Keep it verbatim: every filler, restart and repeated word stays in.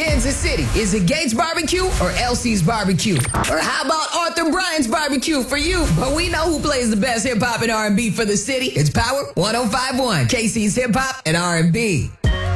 Kansas City? Is it Gates Barbecue or Elsie's Barbecue? Or how about Arthur Bryant's Barbecue for you? But we know who plays the best hip-hop and R and B for the city. It's Power one oh five point one, K C's Hip Hop and R and B.